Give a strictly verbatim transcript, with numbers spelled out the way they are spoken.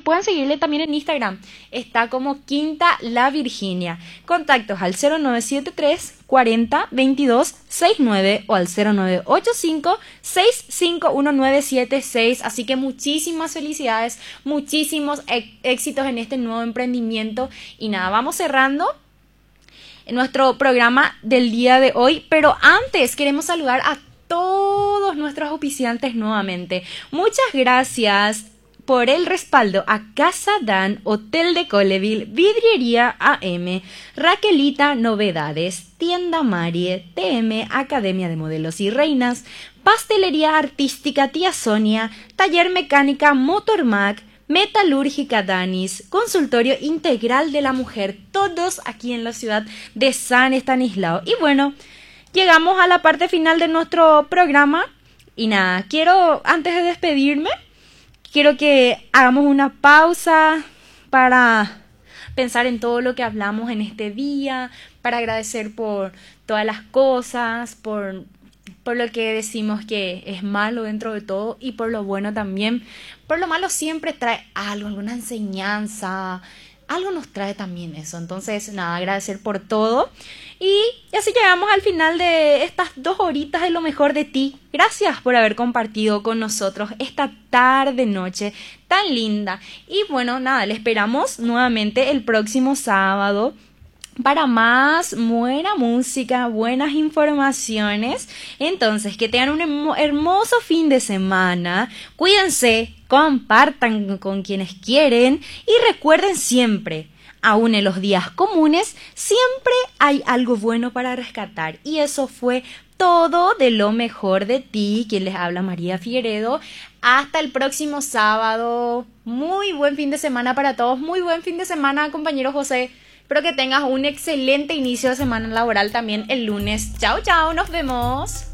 puedan seguirle también en Instagram. Está como Quinta La Virginia. Contactos al cero nueve siete tres cuarenta veintidós sesenta y nueve o al cero nueve ocho cinco seis cinco uno nueve siete seis. Así que muchísimas felicidades, muchísimos e- éxitos en este nuevo emprendimiento. Y nada, vamos cerrando nuestro programa del día de hoy, pero antes queremos saludar a todos nuestros auspiciantes nuevamente. Muchas gracias por el respaldo a Casa Dan, Hotel de Colleville, Vidriería A M, Raquelita Novedades, Tienda Marie, T M, Academia de Modelos y Reinas, Pastelería Artística Tía Sonia, Taller Mecánica Motormac, Metalúrgica Danis, Consultorio Integral de la Mujer, todos aquí en la ciudad de San Estanislao. Y bueno, llegamos a la parte final de nuestro programa y nada, quiero, antes de despedirme, quiero que hagamos una pausa para pensar en todo lo que hablamos en este día, para agradecer por todas las cosas, por, por lo que decimos que es malo dentro de todo y por lo bueno también. Por lo malo siempre trae algo, alguna enseñanza, algo nos trae también eso. Entonces, nada, agradecer por todo. Y así llegamos al final de estas dos horitas de lo mejor de ti. Gracias por haber compartido con nosotros esta tarde, noche tan linda. Y bueno, nada, le esperamos nuevamente el próximo sábado para más buena música, buenas informaciones. Entonces, que tengan un hermo- hermoso fin de semana. Cuídense, compartan con quienes quieren y recuerden siempre, aún en los días comunes, siempre hay algo bueno para rescatar. Y eso fue todo de lo mejor de ti. Quien les habla, María Figueredo. Hasta el próximo sábado. Muy buen fin de semana para todos. Muy buen fin de semana, compañero José. Espero que tengas un excelente inicio de semana laboral también el lunes. Chao, chao, nos vemos.